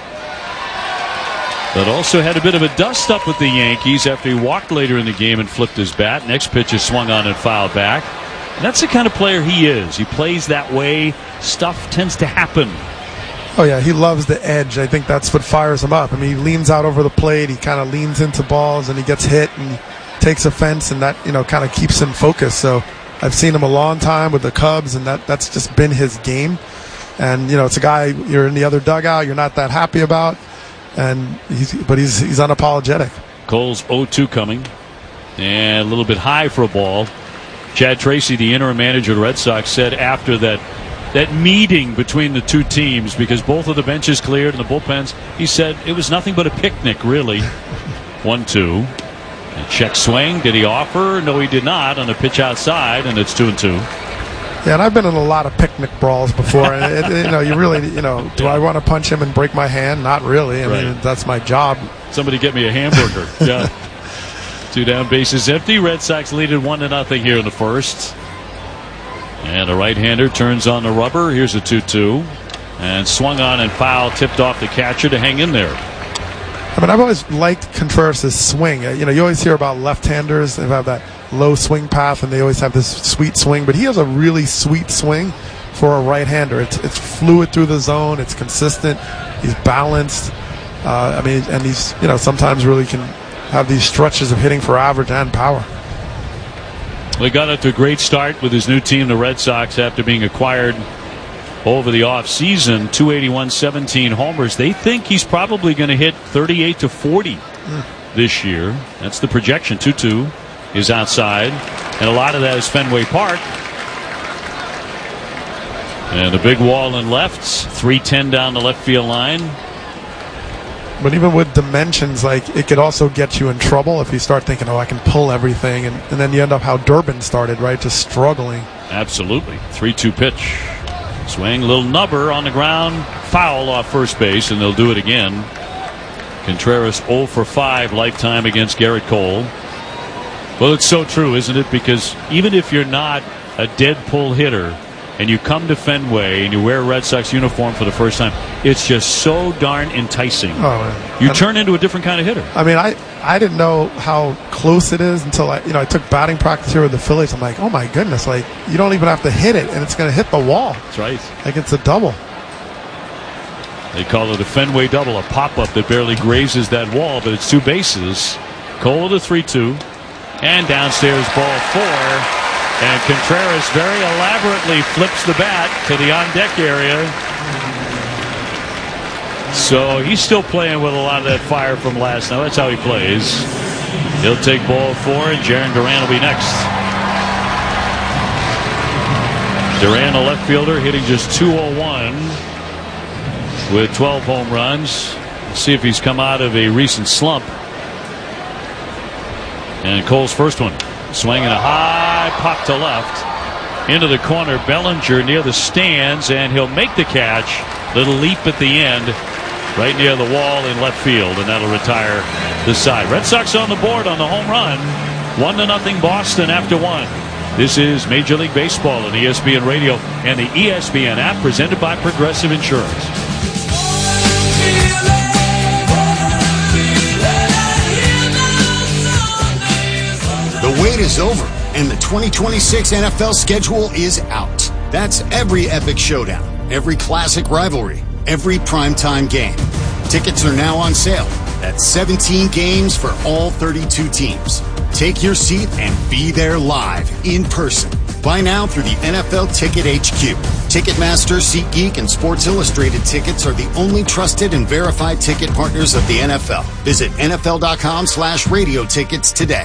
But also had a bit of a dust up with the Yankees after he walked later in the game and flipped his bat. Next pitch is swung on and fouled back. And that's the kind of player he is. He plays that way. Stuff tends to happen. Oh, yeah, he loves the edge. I think that's what fires him up. I mean, he leans out over the plate. He kind of leans into balls, and he gets hit and takes offense, and that, you know, kind of keeps him focused. So I've seen him a long time with the Cubs, and that, that's just been his game. And, you know, it's a guy you're in the other dugout, you're not that happy about, and he's, but he's he's unapologetic. Cole's oh two coming, and a little bit high for a ball. Chad Tracy, the interim manager of the Red Sox, said after that that meeting between the two teams, because both of the benches cleared and the bullpens, he said it was nothing but a picnic, really. one two. And check swing. Did he offer? No, he did not on a pitch outside, and it's two and two. Yeah, and I've been in a lot of picnic brawls before. And it, it, you know, you really, you know, do I want to punch him and break my hand? Not really. I Right. mean, that's my job. Somebody get me a hamburger. Yeah. Two down, bases empty. Red Sox lead it one to nothing here in the first. And a right-hander turns on the rubber. Here's a two two. And swung on and foul, tipped off the catcher to hang in there. I mean, I've always liked Contreras' swing. You know, you always hear about left-handers. They have that low swing path, and they always have this sweet swing. But he has a really sweet swing for a right-hander. It's it's fluid through the zone. It's consistent. He's balanced. Uh, I mean, and he's, you know, sometimes really can have these stretches of hitting for average and power. They got up to a great start with his new team, the Red Sox, after being acquired over the offseason. two eighty-one, seventeen homers. They think he's probably going to hit thirty-eight to forty mm. this year. That's the projection. two two is outside, and a lot of that is Fenway Park. And a big wall in left, three ten down the left field line. But even with dimensions, like, it could also get you in trouble if you start thinking, oh, I can pull everything, and, and then you end up how Durbin started, right, just struggling. Absolutely. three two pitch. Swing, little nubber on the ground, foul off first base, and they'll do it again. Contreras oh for five lifetime against Garrett Cole. Well, it's so true, isn't it? Because even if you're not a dead pull hitter and you come to Fenway and you wear a Red Sox uniform for the first time, it's just so darn enticing. Oh, you and, turn into a different kind of hitter. I mean, I, I didn't know how close it is until I, you know, I took batting practice here with the Phillies. I'm like, oh my goodness, like, you don't even have to hit it, and it's going to hit the wall. That's right. Like, it's a double. They call it a Fenway double, a pop-up that barely grazes that wall, but it's two bases. Cole with a three two, and downstairs ball four. And Contreras very elaborately flips the bat to the on-deck area. So he's still playing with a lot of that fire from last night. That's how he plays. He'll take ball four, and Jarren Duran will be next. Duran, a left fielder, hitting just two oh one with twelve home runs. Let's see if he's come out of a recent slump. And Cole's first one. Swinging a high pop to left into the corner. Bellinger near the stands, and he'll make the catch. Little leap at the end, right near the wall in left field, and that'll retire the side. Red Sox on the board on the home run. One to nothing Boston after one. This is Major League Baseball on E S P N Radio and the E S P N app, presented by Progressive Insurance. The wait is over, and the twenty twenty-six N F L schedule is out. That's every epic showdown, every classic rivalry, every primetime game. Tickets are now on sale. That's seventeen games for all thirty-two teams. Take your seat and be there live, in person. Buy now through the N F L Ticket H Q. Ticketmaster, SeatGeek, and Sports Illustrated tickets are the only trusted and verified ticket partners of the N F L. Visit nfl.com slash radio tickets today.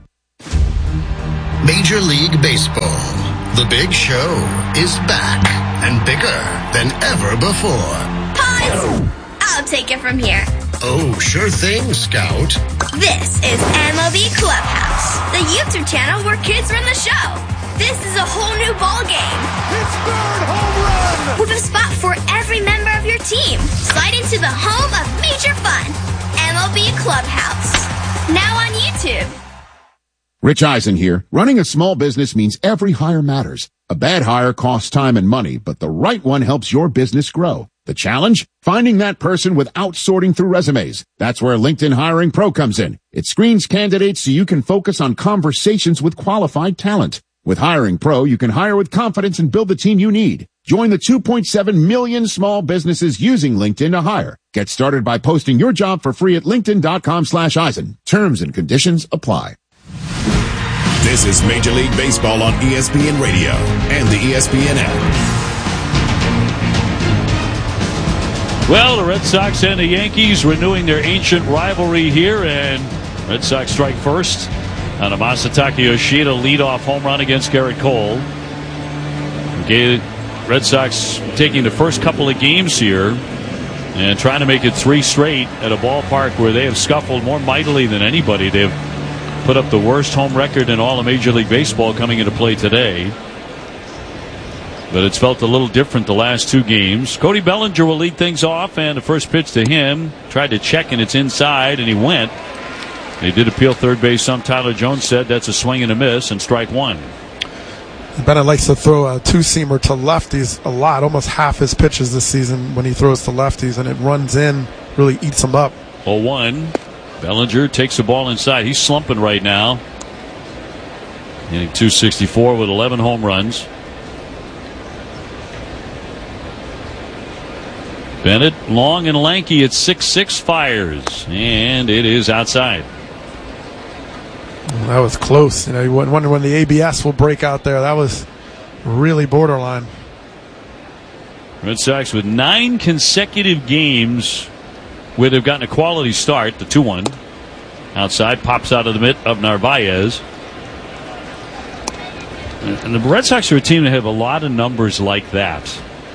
Major League Baseball. The big show is back and bigger than ever before. Pause! I'll take it from here. Oh, sure thing, Scout. This is M L B Clubhouse, the YouTube channel where kids run the show. This is a whole new ball game. It's third home run! With a spot for every member of your team. Slide into the home of major fun. M L B Clubhouse. Now on YouTube. Rich Eisen here. Running a small business means every hire matters. A bad hire costs time and money, but the right one helps your business grow. The challenge? Finding that person without sorting through resumes. That's where LinkedIn Hiring Pro comes in. It screens candidates so you can focus on conversations with qualified talent. With Hiring Pro, you can hire with confidence and build the team you need. Join the two point seven million small businesses using LinkedIn to hire. Get started by posting your job for free at linkedin.com slash Eisen. Terms and conditions apply. This is Major League Baseball on E S P N Radio and the E S P N app. Well, the Red Sox and the Yankees renewing their ancient rivalry here, and Red Sox strike first on a Masataka Yoshida leadoff home run against Garrett Cole. Okay, Red Sox taking the first couple of games here and trying to make it three straight at a ballpark where they have scuffled more mightily than anybody. They've put up the worst home record in all of Major League Baseball coming into play today. But it's felt a little different the last two games. Cody Bellinger will lead things off, and the first pitch to him, tried to check, and it's inside, and he went. They did appeal third base. Some Tyler Jones said that's a swing and a miss, and strike one. Bennett likes to throw a two-seamer to lefties a lot, almost half his pitches this season when he throws to lefties, and it runs in, really eats him up. oh one. Bellinger takes the ball inside. He's slumping right now. Hitting two sixty-four with eleven home runs. Bennett, long and lanky at six six, fires, and it is outside. That was close. You know, you wonder when the A B S will break out there. That was really borderline. Red Sox with nine consecutive games where they've gotten a quality start. The two one outside pops out of the mitt of Narvaez. And the Red Sox are a team that have a lot of numbers like that.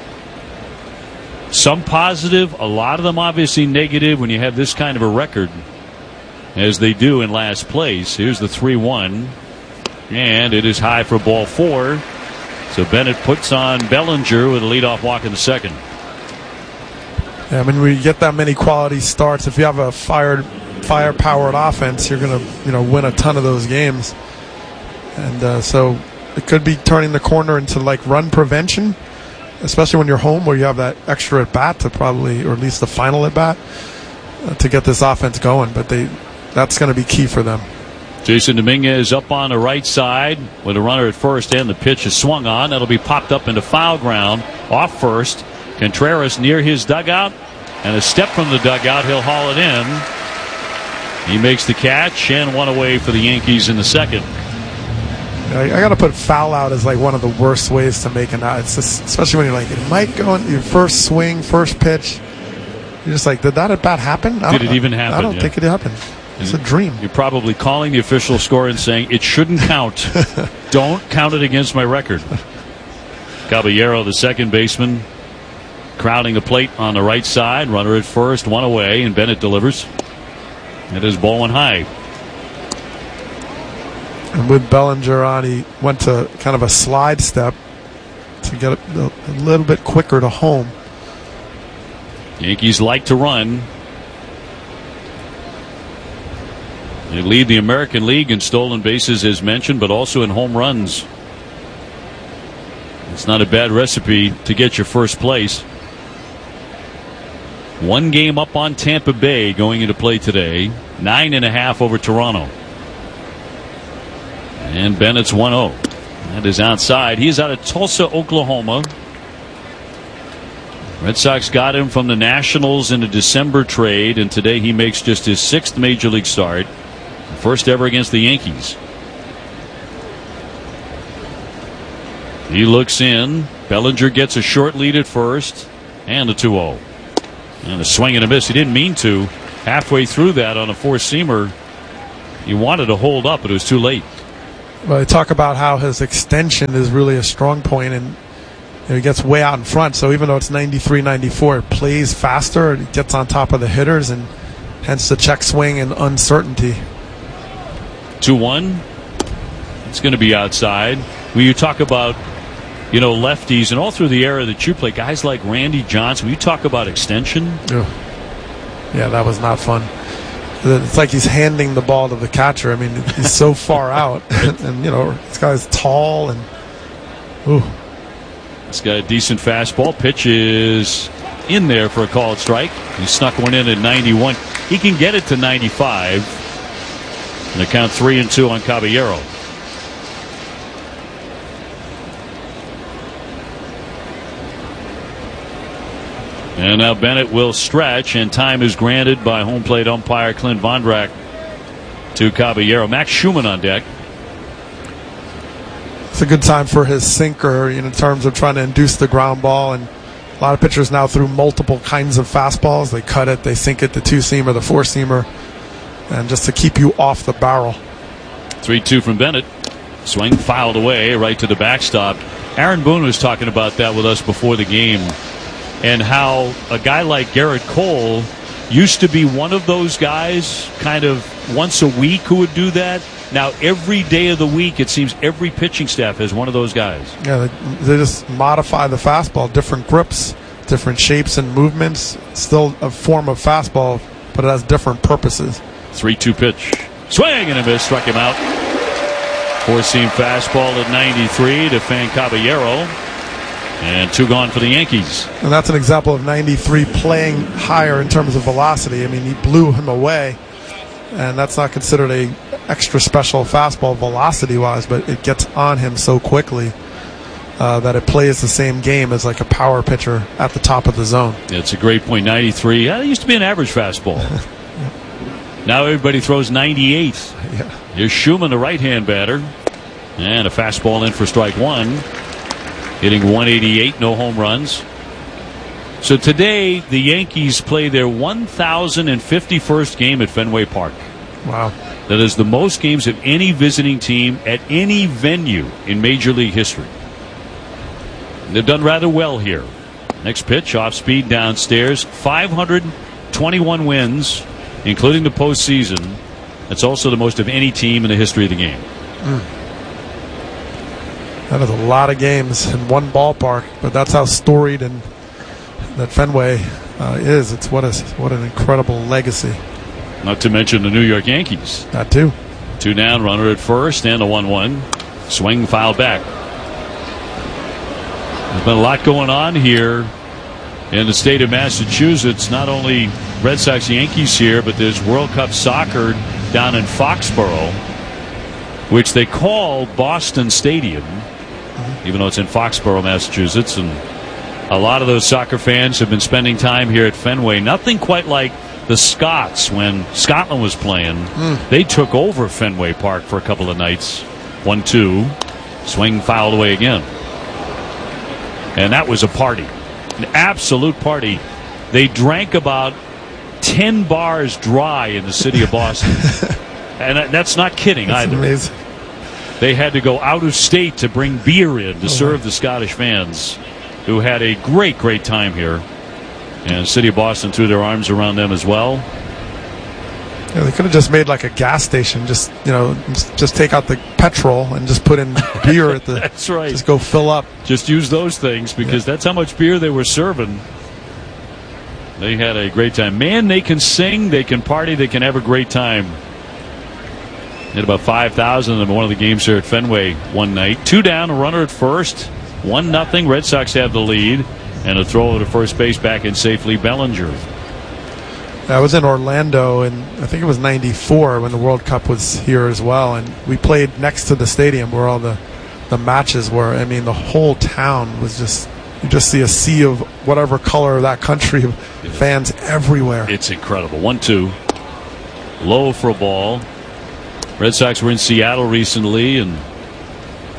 Some positive, a lot of them obviously negative when you have this kind of a record, as they do in last place. Here's the three one, and it is high for ball four. So Bennett puts on Bellinger with a leadoff walk in the second. Yeah, I mean, when you get that many quality starts, if you have a fired, fire-powered offense, you're going to, you know, win a ton of those games. And uh, so it could be turning the corner into like run prevention, especially when you're home where you have that extra at bat to probably, or at least the final at bat, uh, to get this offense going. But they, that's going to be key for them. Jason Dominguez up on the right side with a runner at first, and the pitch is swung on. That'll be popped up into foul ground off first. Contreras near his dugout, and a step from the dugout. He'll haul it in. He makes the catch, and one away for the Yankees in the second. I, I got to put foul out as like one of the worst ways to make an out. It's just, especially when you're like, it might go in your first swing, first pitch. You're just like, did that at bat happen? I Did it even happen? I don't yeah. think it happened. It's a dream. You're probably calling the official score and saying it shouldn't count. Don't count it against my record. Caballero, the second baseman, crowding the plate on the right side. Runner at first, one away, and Bennett delivers. It is ball one high. And with Bellinger on, he went to kind of a slide step to get a, a little bit quicker to home. Yankees like to run. They lead the American League in stolen bases, as mentioned, but also in home runs. It's not a bad recipe to get your first place. One game up on Tampa Bay going into play today. Nine and a half over Toronto. And Bennett's one oh. That is outside. He is out of Tulsa, Oklahoma. Red Sox got him from the Nationals in a December trade, and today he makes just his sixth Major League start. First ever against the Yankees. He looks in. Bellinger gets a short lead at first. And a two oh. And a swing and a miss. He didn't mean to. Halfway through that on a four-seamer, he wanted to hold up, but it was too late. Well, they talk about how his extension is really a strong point, and you know, he gets way out in front. So even though it's ninety-three ninety-four, it plays faster. It gets on top of the hitters, and hence the check swing and uncertainty. two one. It's going to be outside. When you talk about, you know, lefties, and all through the era that you play, guys like Randy Johnson, when you talk about extension. Ugh. Yeah, that was not fun. It's like he's handing the ball to the catcher. I mean, he's so far out. and, and, you know, this guy's tall and, ooh. He's got a decent fastball. Pitch is in there for a called strike. He snuck one in at ninety-one. He can get it to ninety-five. And they count three and two on Caballero. And now Bennett will stretch, and time is granted by home plate umpire Clint Vondrak to Caballero. Max Schumann on deck. It's a good time for his sinker, you know, in terms of trying to induce the ground ball. And a lot of pitchers now threw multiple kinds of fastballs. They cut it, they sink it, the two-seamer, the four-seamer, and just to keep you off the barrel. three two from Bennett. Swing fouled away right to the backstop. Aaron Boone was talking about that with us before the game, and how a guy like Garrett Cole used to be one of those guys kind of once a week who would do that. Now every day of the week, it seems every pitching staff has one of those guys. Yeah, they, they just modify the fastball, different grips, different shapes and movements. Still a form of fastball, but it has different purposes. three two pitch. Swing and a miss, struck him out. Four-seam fastball at ninety-three to Fan Caballero. And two gone for the Yankees. And that's an example of ninety-three playing higher in terms of velocity. I mean, he blew him away, and that's not considered a extra special fastball velocity-wise, but it gets on him so quickly uh, that it plays the same game as like a power pitcher at the top of the zone. Yeah, it's a great point. ninety-three. Yeah, it used to be an average fastball. Now everybody throws ninety-eight. Yeah. Here's Schumann, the right-hand batter, and a fastball in for strike one. Hitting one eighty-eight, no home runs. So today, the Yankees play their one thousand fifty-first game at Fenway Park. Wow. That is the most games of any visiting team at any venue in Major League history. And they've done rather well here. Next pitch, off speed downstairs. five hundred twenty-one wins, including the postseason. That's also the most of any team in the history of the game. Mm. That is a lot of games in one ballpark, but that's how storied and that Fenway uh, is. It's what is what an incredible legacy. Not to mention the New York Yankees. That too. Two down, runner at first, and a one one. Swing foul back. There's been a lot going on here in the state of Massachusetts. Not only Red Sox Yankees here, but there's World Cup soccer down in Foxborough, which they call Boston Stadium, even though it's in Foxborough, Massachusetts. And a lot of those soccer fans have been spending time here at Fenway. Nothing quite like the Scots when Scotland was playing. Mm. They took over Fenway Park for a couple of nights. one two. Swing fouled away again. And that was a party. An absolute party. They drank about ten bars dry in the city of Boston. And that's not kidding that's either. Amazing. They had to go out of state to bring beer in to oh, serve the Scottish fans, who had a great, great time here. And the city of Boston threw their arms around them as well. Yeah, they could have just made like a gas station. Just you know, just take out the petrol and just put in beer at the. That's right. Just go fill up. Just use those things because yeah. that's how much beer they were serving. They had a great time. Man, they can sing, they can party, they can have a great time. Had about five thousand of them in one of the games here at Fenway one night. Two down, a runner at first. One nothing. Red Sox have the lead. And a throw over to first base back in safely, Bellinger. I was in Orlando, and I think it was ninety-four when the World Cup was here as well. And we played next to the stadium where all the, the matches were. I mean, the whole town was just, you just see a sea of whatever color of that country of fans everywhere. It's incredible. one two. Low for a ball. Red Sox were in Seattle recently, and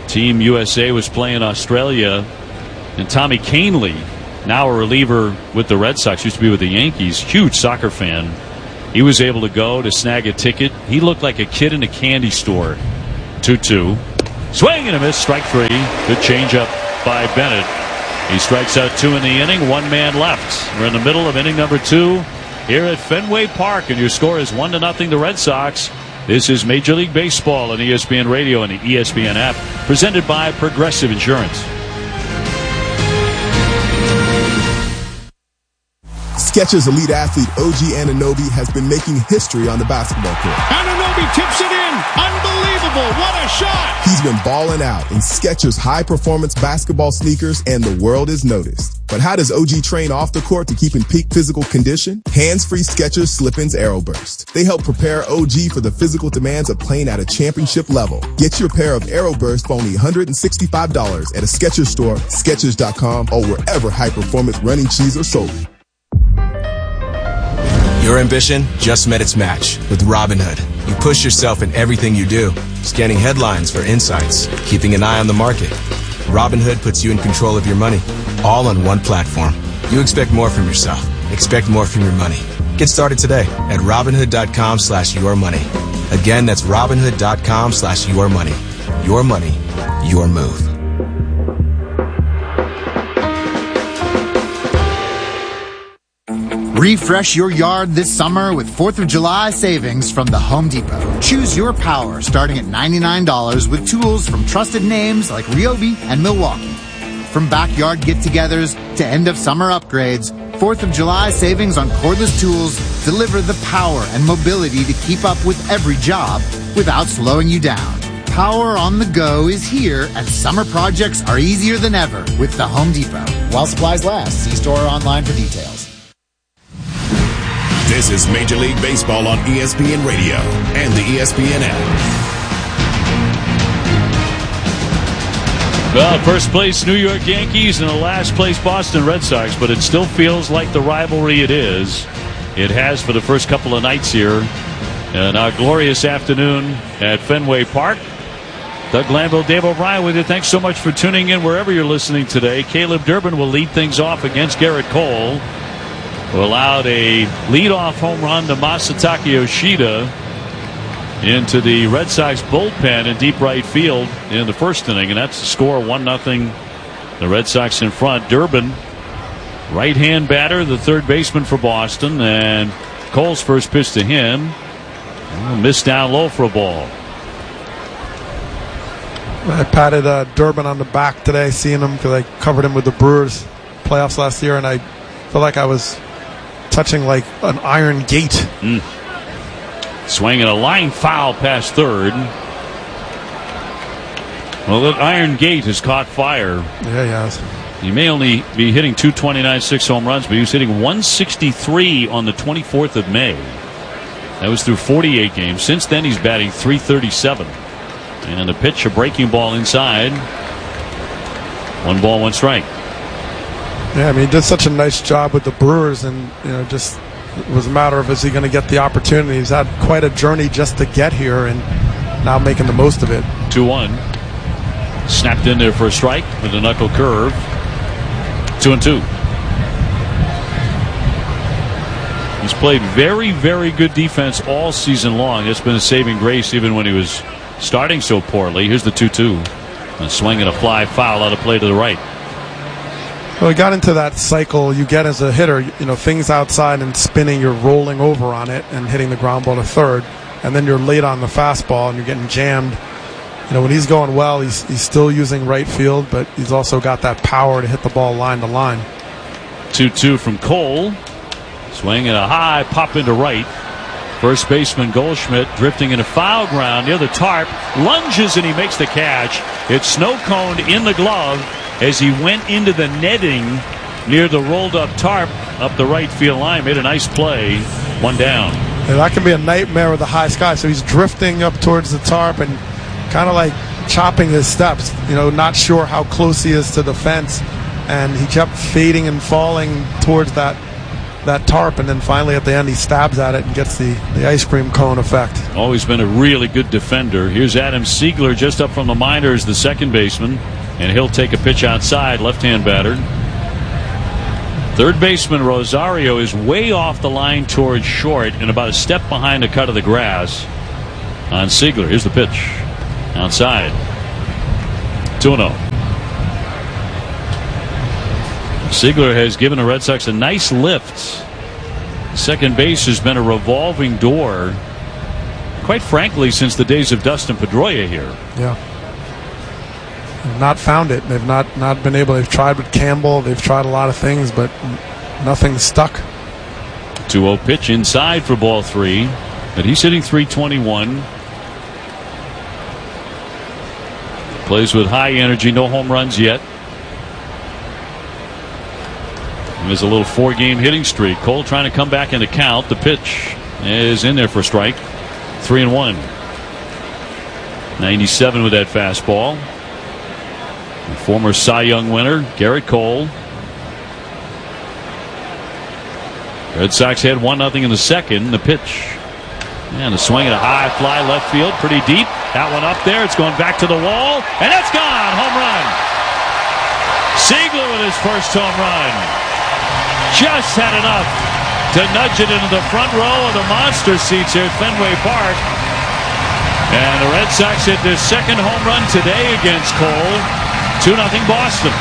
Team U S A was playing Australia, and Tommy Kahnle, now a reliever with the Red Sox, used to be with the Yankees, huge soccer fan. He was able to go to snag a ticket. He looked like a kid in a candy store. two two. Swing and a miss, strike three. Good changeup by Bennett. He strikes out two in the inning, one man left. We're in the middle of inning number two here at Fenway Park, and your score is one to nothing the Red Sox. This is Major League Baseball on E S P N Radio and the E S P N app, presented by Progressive Insurance. Skechers elite athlete O G Anunoby has been making history on the basketball court. Anunoby tips it in. Unbelievable. What a shot. He's been balling out in Skechers high-performance basketball sneakers, and the world is noticed. But how does O G train off the court to keep in peak physical condition? Hands-free Skechers Slip-ins Aeroburst. They help prepare O G for the physical demands of playing at a championship level. Get your pair of Aeroburst for only one hundred sixty-five dollars at a Skechers store, Skechers dot com, or wherever high-performance running shoes are sold. Your ambition just met its match with Robinhood. You push yourself in everything you do, scanning headlines for insights, keeping an eye on the market. Robinhood puts you in control of your money, all on one platform. You expect more from yourself. Expect more from your money. Get started today at Robinhood.com slash your money. Again, that's Robinhood.com slash your money. Your money, your move. Refresh your yard this summer with fourth of July savings from the Home Depot. Choose your power starting at ninety-nine dollars with tools from trusted names like Ryobi and Milwaukee. From backyard get-togethers to end-of-summer upgrades, fourth of July savings on cordless tools deliver the power and mobility to keep up with every job without slowing you down. Power on the go is here, and summer projects are easier than ever with the Home Depot. While supplies last, see store or online for details. This is Major League Baseball on E S P N Radio and the E S P N app. Well, first place New York Yankees and the last place Boston Red Sox, but it still feels like the rivalry it is. It has for the first couple of nights here. And our glorious afternoon at Fenway Park. Doug Glanville, Dave O'Brien with you. Thanks so much for tuning in wherever you're listening today. Caleb Durbin will lead things off against Garrett Cole, who allowed a leadoff home run to Masataka Yoshida into the Red Sox bullpen in deep right field in the first inning, and that's the score, one nothing. The Red Sox in front. Durbin, right-hand batter, the third baseman for Boston, and Cole's first pitch to him. Oh, missed down low for a ball. I patted uh, Durbin on the back today, seeing him because I covered him with the Brewers playoffs last year, and I felt like I was touching like an iron gate. Mm. Swinging a line foul past third. Well, that iron gate has caught fire. Yeah, he has. He may only be hitting two twenty-nine, six home runs, but he was hitting one sixty-three on the twenty-fourth of May. That was through forty-eight games. Since then, he's batting three thirty-seven. And a pitch, a breaking ball inside. One ball, one strike. Yeah, I mean, he did such a nice job with the Brewers, and you know, just it was a matter of is he going to get the opportunity. He's had quite a journey just to get here, and now making the most of it. two one. Snapped in there for a strike with a knuckle curve. Two and two. He's played very, very good defense all season long. It's been a saving grace even when he was starting so poorly. Here's the two two. A swing and a fly foul out of play to the right. Well, he got into that cycle you get as a hitter. You know, things outside and spinning, you're rolling over on it and hitting the ground ball to third. And then you're late on the fastball and you're getting jammed. You know, when he's going well, he's, he's still using right field, but he's also got that power to hit the ball line to line. two two from Cole. Swing and a high pop into right. First baseman Goldschmidt drifting into foul ground near the tarp. Lunges and he makes the catch. It's snow coned in the glove as he went into the netting near the rolled up tarp up the right field line. Made a nice play. One down. Yeah, that can be a nightmare with the high sky. So he's drifting up towards the tarp and kind of like chopping his steps, you know, not sure how close he is to the fence. And he kept fading and falling towards that that tarp, and then finally at the end he stabs at it and gets the, the ice cream cone effect. Always been a really good defender. Here's Adam Siegler just up from the minors, the second baseman, and he'll take a pitch outside, left-hand batter. Third baseman Rosario is way off the line towards short and about a step behind the cut of the grass on Siegler. Here's the pitch outside. two and oh. Siegler has given the Red Sox a nice lift. Second base has been a revolving door, quite frankly, since the days of Dustin Pedroia here. Yeah. They've not found it. They've not, not been able. They've tried with Campbell. They've tried a lot of things, but nothing's stuck. two oh pitch inside for ball three. But he's hitting three twenty-one. Plays with high energy. No home runs yet. There's a little four-game hitting streak. Cole trying to come back in the count. The pitch is in there for a strike. Three and one. ninety-seven with that fastball. The former Cy Young winner, Garrett Cole. Red Sox had one nothing in the second. The pitch. And a swing at a high fly left field. Pretty deep. That one up there. It's going back to the wall. And it's gone. Home run. Siegler with his first home run. Just had enough to nudge it into the front row of the monster seats here at Fenway Park. And the Red Sox hit their second home run today against Cole. two nothing Boston.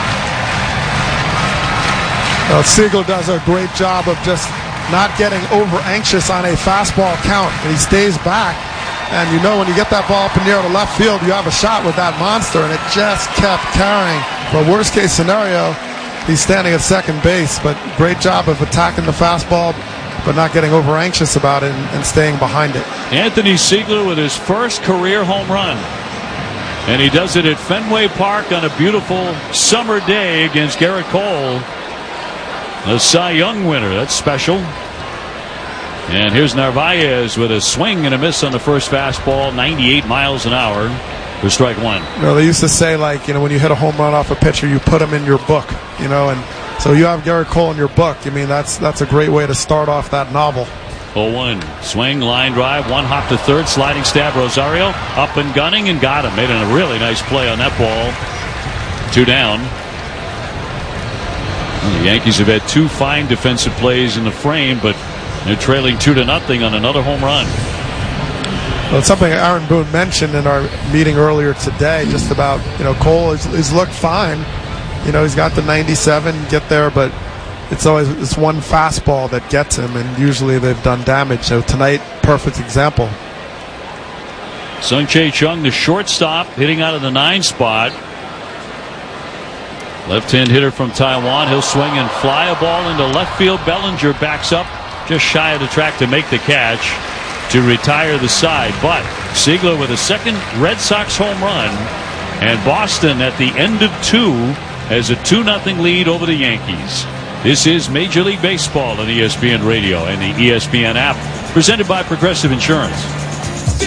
Well, Siegler does a great job of just not getting over anxious on a fastball count. And he stays back. And you know when you get that ball up in the air to left field, you have a shot with that monster. And it just kept carrying. For a worst case scenario, he's standing at second base, but great job of attacking the fastball, but not getting over anxious about it and, and staying behind it. Anthony Siegler with his first career home run. And he does it at Fenway Park on a beautiful summer day against Garrett Cole, the Cy Young winner. That's special. And here's Narvaez with a swing and a miss on the first fastball, ninety-eight miles an hour for strike one. You know, they used to say, like, you know, when you hit a home run off a pitcher, you put him in your book, you know, and so you have Garrett Cole in your book. I mean, that's that's a great way to start off that novel. oh one. Swing, line drive, one hop to third, sliding stab. Rosario up and gunning and got him. Made a really nice play on that ball. Two down. Well, the Yankees have had two fine defensive plays in the frame, but they're trailing two to nothing on another home run. Well, it's something Aaron Boone mentioned in our meeting earlier today, just about, you know, Cole has, has looked fine. You know, he's got the ninety-seven, get there, but it's always this one fastball that gets him, and usually they've done damage. So tonight, perfect example. Sung-Chae Chung, the shortstop, hitting out of the nine spot. Left-hand hitter from Taiwan. He'll swing and fly a ball into left field. Bellinger backs up just shy of the track to make the catch to retire the side. But Siegler with a second Red Sox home run, and Boston at the end of two has a two nothing lead over the Yankees. This is Major League Baseball on E S P N Radio and the E S P N app, presented by Progressive Insurance.